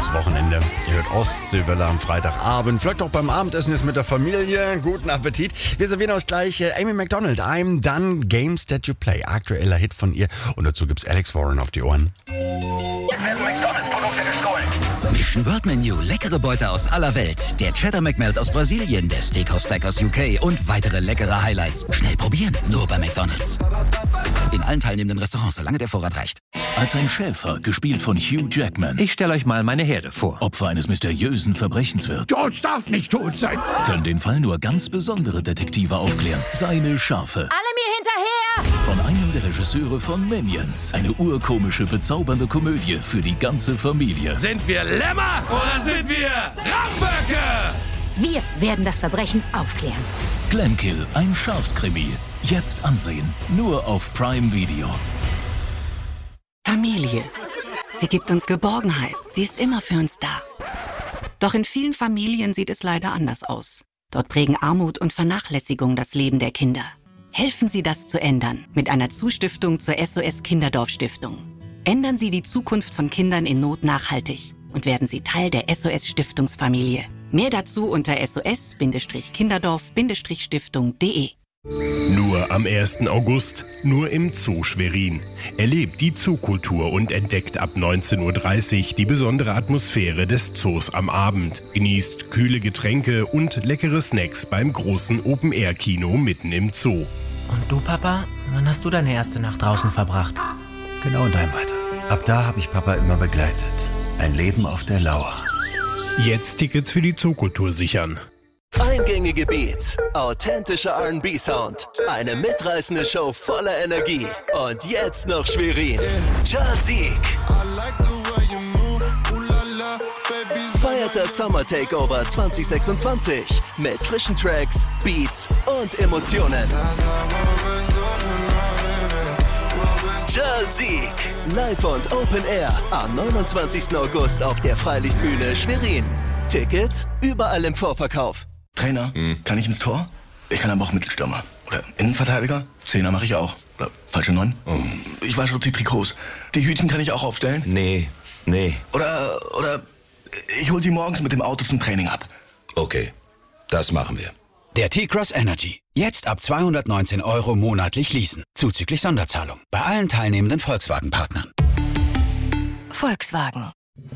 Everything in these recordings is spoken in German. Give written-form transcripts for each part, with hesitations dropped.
ins Wochenende. Ihr hört Ostseewelle am Freitagabend. Vielleicht auch beim Abendessen jetzt mit der Familie. Guten Appetit. Wir servieren euch gleich Amy Macdonald. I'm Done, Games That You Play. Aktueller Hit von ihr. Und dazu gibt's Alex Warren auf die Ohren. Jetzt werden McDonalds-Produkte gestohlen. Mission Word Menu, leckere Beute aus aller Welt. Der Cheddar McMelt aus Brasilien, der Steakhouse Stack aus UK und weitere leckere Highlights. Schnell probieren, nur bei McDonalds. In allen teilnehmenden Restaurants, solange der Vorrat reicht. Als ein Schäfer, gespielt von Hugh Jackman, Ich stelle euch mal meine Herde vor. Opfer eines mysteriösen Verbrechens wird, George darf nicht tot sein. können den Fall nur ganz besondere Detektive aufklären. Seine Schafe. Alle mir hinterher! Von einem der Regisseure von Minions. Eine urkomische, bezaubernde Komödie für die ganze Familie. Sind wir Lämmer oder sind wir Ramböcke? Wir werden das Verbrechen aufklären. Glenkill, ein Schafskrimi. Jetzt ansehen. Nur auf Prime Video. Familie. Sie gibt uns Geborgenheit. Sie ist immer für uns da. Doch in vielen Familien sieht es leider anders aus. Dort prägen Armut und Vernachlässigung das Leben der Kinder. Helfen Sie, das zu ändern mit einer Zustiftung zur SOS Kinderdorf Stiftung. Ändern Sie die Zukunft von Kindern in Not nachhaltig und werden Sie Teil der SOS Stiftungsfamilie. Mehr dazu unter sos-kinderdorf-stiftung.de. Nur am 1. August, nur im Zoo Schwerin. Erlebt die Zookultur und entdeckt ab 19:30 Uhr die besondere Atmosphäre des Zoos am Abend. Genießt kühle Getränke und leckere Snacks beim großen Open-Air-Kino mitten im Zoo. Und du, Papa? Wann hast du deine erste Nacht draußen verbracht? Genau in deinem Alter. Ab da habe ich Papa immer begleitet. Ein Leben auf der Lauer. Jetzt Tickets für die Zookultur sichern. Eingängige Beats, authentischer R&B-Sound, eine mitreißende Show voller Energie und jetzt noch Schwerin. Jazik feiert das Summer Takeover 2026 mit frischen Tracks, Beats und Emotionen. Jazik, live und Open Air am 29. August auf der Freilichtbühne Schwerin. Tickets überall im Vorverkauf. Trainer, kann ich ins Tor? Ich kann aber auch Mittelstürmer. Oder Innenverteidiger? Zehner mache ich auch. Oder falsche 9? Ich wasche auch die Trikots. Die Hütchen kann ich auch aufstellen? Nee. Oder ich hol sie morgens mit dem Auto zum Training ab. Okay, das machen wir. Der T-Cross Energy. Jetzt ab 219 € monatlich leasen. Zuzüglich Sonderzahlung. Bei allen teilnehmenden Volkswagen-Partnern. Volkswagen.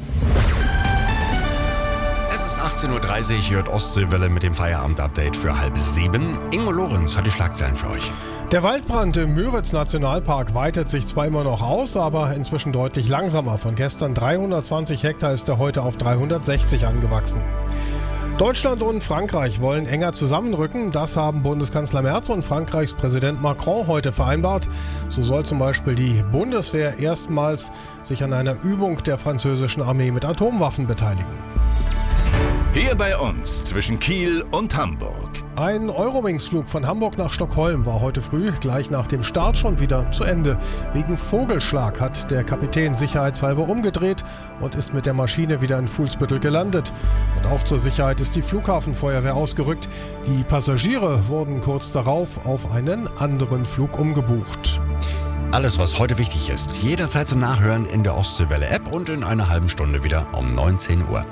Es ist 18:30 Uhr, hört Ostseewelle mit dem Feierabend-Update für 6:30. Ingo Lorenz hat die Schlagzeilen für euch. Der Waldbrand im Müritz-Nationalpark weitet sich zwar immer noch aus, aber inzwischen deutlich langsamer. Von gestern 320 Hektar ist er heute auf 360 angewachsen. Deutschland und Frankreich wollen enger zusammenrücken. Das haben Bundeskanzler Merz und Frankreichs Präsident Macron heute vereinbart. So soll zum Beispiel die Bundeswehr erstmals sich an einer Übung der französischen Armee mit Atomwaffen beteiligen. Hier bei uns zwischen Kiel und Hamburg. Ein Eurowings-Flug von Hamburg nach Stockholm war heute früh, gleich nach dem Start, schon wieder zu Ende. Wegen Vogelschlag hat der Kapitän sicherheitshalber umgedreht und ist mit der Maschine wieder in Fuhlsbüttel gelandet. Und auch zur Sicherheit ist die Flughafenfeuerwehr ausgerückt. Die Passagiere wurden kurz darauf auf einen anderen Flug umgebucht. Alles, was heute wichtig ist, jederzeit zum Nachhören in der Ostseewelle-App und in einer halben Stunde wieder um 19 Uhr.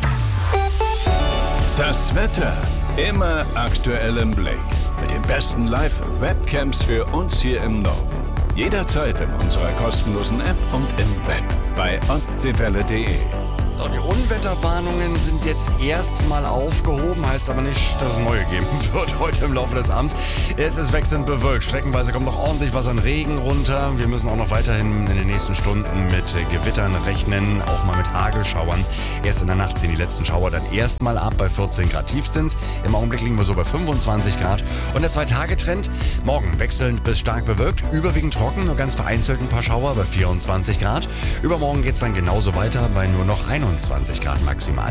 Das Wetter immer aktuell im Blick. Mit den besten Live-Webcams für uns hier im Norden. Jederzeit in unserer kostenlosen App und im Web bei ostseewelle.de. So, die Unwetterwarnungen sind jetzt erstmal aufgehoben, heißt aber nicht, dass es neue geben wird heute im Laufe des Abends. Es ist wechselnd bewölkt. Streckenweise kommt noch ordentlich was an Regen runter. Wir müssen auch noch weiterhin in den nächsten Stunden mit Gewittern rechnen, auch mal mit Hagelschauern. Erst in der Nacht ziehen die letzten Schauer dann erstmal ab bei 14 Grad tiefstens. Im Augenblick liegen wir so bei 25 Grad. Und der 2-Tage-Trend, morgen wechselnd bis stark bewölkt, überwiegend trocken, nur ganz vereinzelt ein paar Schauer bei 24 Grad. Übermorgen geht es dann genauso weiter bei nur noch 21 Grad maximal.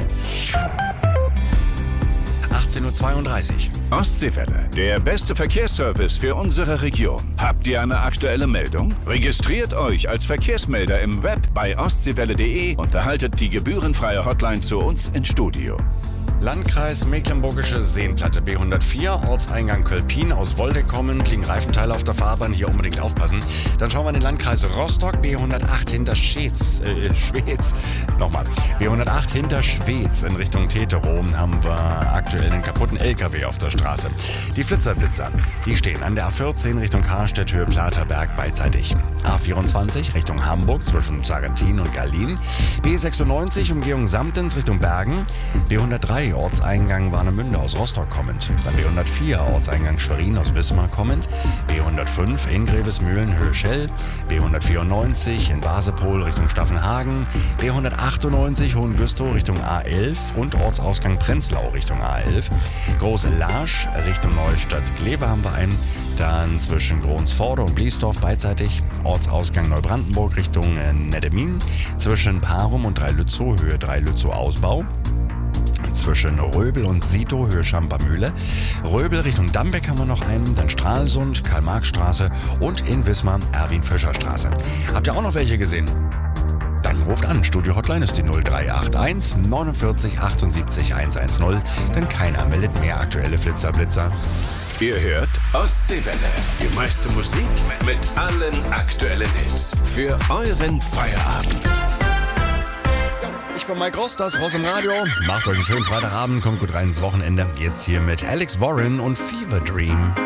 18:32 Uhr. Ostseewelle, der beste Verkehrsservice für unsere Region. Habt ihr eine aktuelle Meldung? Registriert euch als Verkehrsmelder im Web bei ostseewelle.de und erhaltet die gebührenfreie Hotline zu uns ins Studio. Landkreis Mecklenburgische Seenplatte B104, Ortseingang Kölpin, aus Woldeck kommend, liegen Reifenteile auf der Fahrbahn, hier unbedingt aufpassen. Dann schauen wir in den Landkreis Rostock, B108 hinter Schwez. Nochmal, B108 hinter Schwez in Richtung Tetero haben wir aktuell einen kaputten LKW auf der Straße. Die Flitzer, die stehen an der A14 Richtung Karstedt, Höhe Platerberg beidseitig. A24 Richtung Hamburg zwischen Sarrentin und Gallin. B96 Umgehung Samtens Richtung Bergen. B103 Ortseingang Warnemünde aus Rostock kommend. Dann B104 Ortseingang Schwerin aus Wismar kommend. B105 in Grevesmühlen, Höhe Schell. B194 in Basepol Richtung Staffenhagen. B198 Hohengüstow Richtung A11 und Ortsausgang Prenzlau Richtung A11. Große Larsch Richtung Neustadt-Kleve haben wir einen. Dann zwischen Gronsforde und Bliesdorf beidseitig. Ortsausgang Neubrandenburg Richtung Neddemin. Zwischen Parum und Dreilützow, Höhe Dreilützow Ausbau. Zwischen Röbel und Sito, Höhe Schampermühle. Röbel Richtung Dambeck haben wir noch einen. Dann Stralsund, Karl-Marx-Straße und in Wismar Erwin-Fischer-Straße. Habt ihr auch noch welche gesehen? Dann ruft an. Studio-Hotline ist die 0381 49 78 110. Denn keiner meldet mehr aktuelle Blitzer. Ihr hört Ostseewelle. Die meiste Musik mit allen aktuellen Hits. Für euren Feierabend. Ich bin Mike Ross, das Ross im Radio. Macht euch einen schönen Freitagabend, kommt gut rein ins Wochenende. Jetzt hier mit Alex Warren und Fever Dream.